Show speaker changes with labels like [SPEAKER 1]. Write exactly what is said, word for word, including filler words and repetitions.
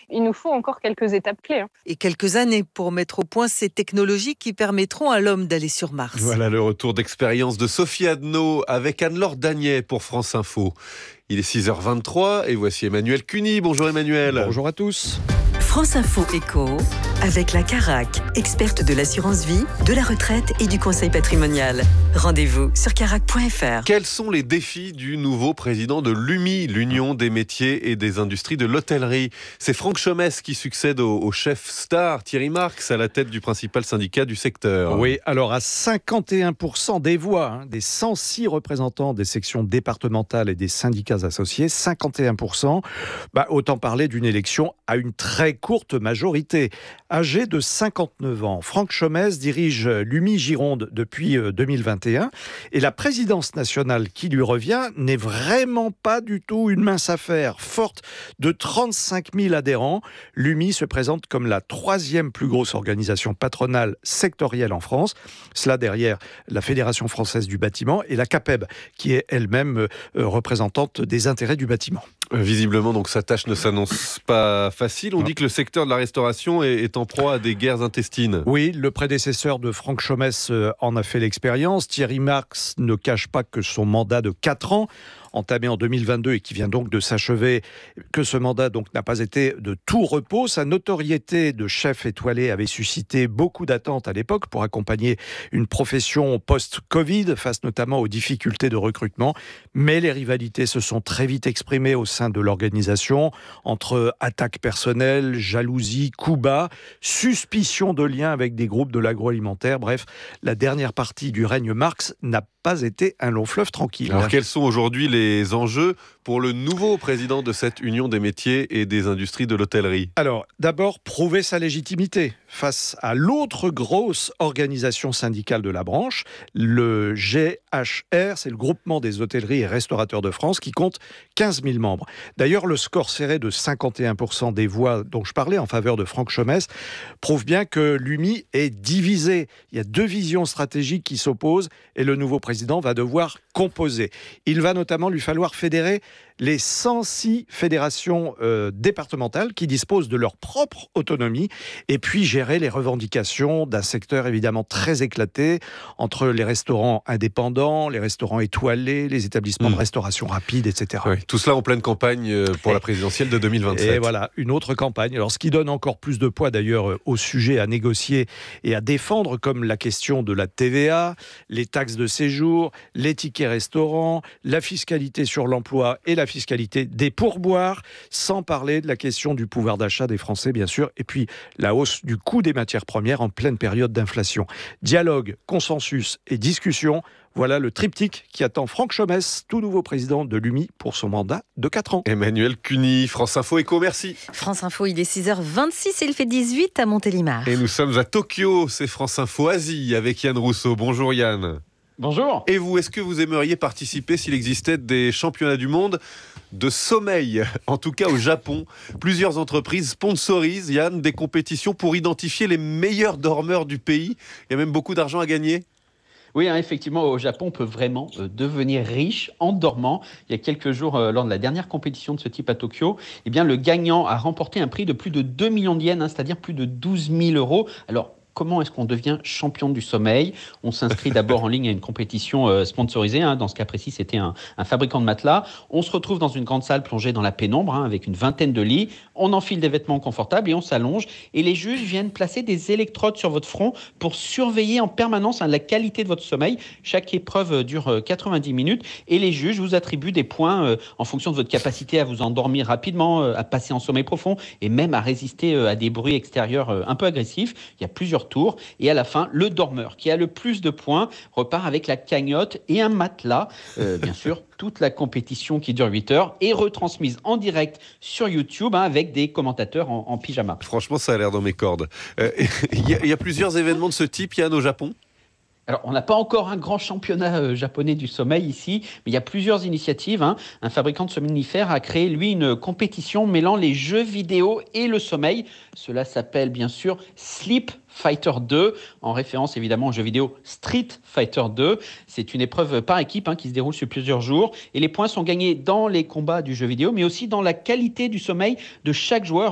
[SPEAKER 1] Il nous faut encore quelques étapes clés. Hein.
[SPEAKER 2] Et quelques années pour mettre au point ces technologies qui permettront à l'homme d'aller sur Mars.
[SPEAKER 3] Voilà le retour d'expérience de Sophie Adno avec Anne-Laure Dagnet pour France Info. Il est six heures vingt-trois et voici Emmanuel Cuny. Bonjour Emmanuel.
[SPEAKER 4] Bonjour à tous.
[SPEAKER 5] France Info Éco, avec la Carac, experte de l'assurance vie, de la retraite et du conseil patrimonial. Rendez-vous sur carac point f r.
[SPEAKER 3] Quels sont les défis du nouveau président de l'U M I, l'Union des métiers et des industries de l'hôtellerie? C'est Franck Chomès qui succède au, au chef star Thierry Marx à la tête du principal syndicat du secteur.
[SPEAKER 4] Oui, alors à cinquante et un pour cent des voix, hein, des cent six représentants des sections départementales et des syndicats associés, cinquante et un pour cent, bah, autant parler d'une élection à une très courte majorité. Âgé de cinquante-neuf ans, Franck Chomès dirige l'U M I Gironde depuis deux mille vingt et un et la présidence nationale qui lui revient n'est vraiment pas du tout une mince affaire. Forte de trente-cinq mille adhérents, l'U M I se présente comme la troisième plus grosse organisation patronale sectorielle en France. Cela derrière la Fédération française du bâtiment et la CAPEB, qui est elle-même représentante des intérêts du bâtiment.
[SPEAKER 3] Visiblement, donc, sa tâche ne s'annonce pas facile. On dit que le secteur de la restauration est, est en proie à des guerres intestines.
[SPEAKER 4] Oui, le prédécesseur de Franck Chomès en a fait l'expérience. Thierry Marx ne cache pas que son mandat de quatre ans, entamé en deux mille vingt-deux et qui vient donc de s'achever, que ce mandat donc n'a pas été de tout repos. Sa notoriété de chef étoilé avait suscité beaucoup d'attentes à l'époque pour accompagner une profession post-Covid, face notamment aux difficultés de recrutement. Mais les rivalités se sont très vite exprimées au sein de l'organisation, entre attaques personnelles, jalousie, coups bas, suspicion de liens avec des groupes de l'agroalimentaire. Bref, la dernière partie du règne Marx n'a pas été un long fleuve tranquille.
[SPEAKER 3] Alors quels sont aujourd'hui les enjeux pour le nouveau président de cette Union des métiers et des industries de l'hôtellerie?
[SPEAKER 4] Alors, d'abord, prouver sa légitimité face à l'autre grosse organisation syndicale de la branche, le G H R, c'est le groupement des hôtelleries et restaurateurs de France, qui compte quinze mille membres. D'ailleurs, le score serré de cinquante et un pour cent des voix dont je parlais en faveur de Franck Chomès prouve bien que l'U M I est divisé. Il y a deux visions stratégiques qui s'opposent et le nouveau président va devoir composer. Il va notamment lui falloir fédérer les cent six fédérations euh, départementales qui disposent de leur propre autonomie et puis gérer les revendications d'un secteur évidemment très éclaté entre les restaurants indépendants, les restaurants étoilés, les établissements mmh. de restauration rapide, et cetera.
[SPEAKER 3] Oui, tout cela en pleine campagne pour et, la présidentielle de deux mille vingt-sept.
[SPEAKER 4] Et voilà, une autre campagne. Alors, ce qui donne encore plus de poids d'ailleurs au sujet à négocier et à défendre, comme la question de la T V A, les taxes de séjour, les tickets restaurants, la fiscalité sur l'emploi et la fiscalité des pourboires, sans parler de la question du pouvoir d'achat des Français, bien sûr, et puis la hausse du coût des matières premières en pleine période d'inflation. Dialogue, consensus et discussion, voilà le triptyque qui attend Franck Chomès, tout nouveau président de l'U M I pour son mandat de quatre ans.
[SPEAKER 3] Emmanuel Cuny, France Info Éco, merci.
[SPEAKER 5] France Info, il est six heures vingt-six et il fait dix-huit à Montélimar.
[SPEAKER 3] Et nous sommes à Tokyo, c'est France Info Asie avec Yann Rousseau. Bonjour Yann.
[SPEAKER 6] Bonjour.
[SPEAKER 3] Et vous, est-ce que vous aimeriez participer s'il existait des championnats du monde de sommeil? En tout cas au Japon, plusieurs entreprises sponsorisent, Yann, des compétitions pour identifier les meilleurs dormeurs du pays. Il y a même beaucoup d'argent à gagner.
[SPEAKER 6] Oui, hein, effectivement, au Japon, on peut vraiment euh, devenir riche en dormant. Il y a quelques jours, euh, lors de la dernière compétition de ce type à Tokyo, eh bien, le gagnant a remporté un prix de plus de deux millions de yens, hein, c'est-à-dire plus de douze mille euros. Alors, comment est-ce qu'on devient champion du sommeil? On s'inscrit d'abord en ligne à une compétition euh, sponsorisée. Hein. Dans ce cas précis, c'était un, un fabricant de matelas. On se retrouve dans une grande salle plongée dans la pénombre, hein, avec une vingtaine de lits. On enfile des vêtements confortables et on s'allonge. Et les juges viennent placer des électrodes sur votre front pour surveiller en permanence hein, la qualité de votre sommeil. Chaque épreuve dure quatre-vingt-dix minutes et les juges vous attribuent des points euh, en fonction de votre capacité à vous endormir rapidement, euh, à passer en sommeil profond et même à résister euh, à des bruits extérieurs euh, un peu agressifs. Il y a plusieurs tours et à la fin, le dormeur qui a le plus de points repart avec la cagnotte et un matelas. Euh, bien sûr, toute la compétition qui dure huit heures est retransmise en direct sur YouTube hein, avec des commentateurs en, en pyjama.
[SPEAKER 3] Franchement, ça a l'air dans mes cordes. Il euh, y, y a plusieurs événements de ce type, Yann, au Japon?
[SPEAKER 6] Alors, on n'a pas encore un grand championnat euh, japonais du sommeil ici, mais il y a plusieurs initiatives. Hein. Un fabricant de somnifères a créé, lui, une compétition mêlant les jeux vidéo et le sommeil. Cela s'appelle, bien sûr, Sleep Fighter deux, en référence évidemment au jeu vidéo Street Fighter deux. C'est une épreuve par équipe hein, qui se déroule sur plusieurs jours. Et les points sont gagnés dans les combats du jeu vidéo, mais aussi dans la qualité du sommeil de chaque joueur.